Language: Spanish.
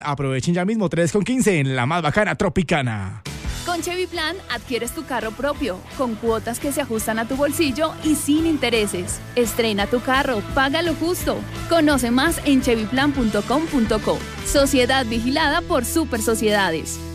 Aprovechen ya mismo 3,15 en la más bacana Tropicana. Con Chevy Plan adquieres tu carro propio, con cuotas que se ajustan a tu bolsillo y sin intereses. Estrena tu carro, paga lo justo. Conoce más en chevyplan.com.co. Sociedad vigilada por Super Sociedades.